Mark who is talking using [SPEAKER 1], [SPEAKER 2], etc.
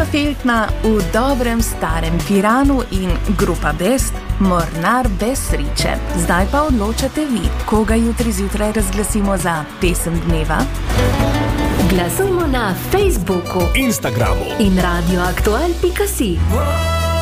[SPEAKER 1] Feltna v dobrem starem Piranu in grupa Best, Mornar brez sreče. Zdaj pa odločate vi, koga jutri zjutraj razglasimo za pesem dneva.
[SPEAKER 2] Glasujmo na Facebooku,
[SPEAKER 3] Instagramu
[SPEAKER 2] in radioaktual.si.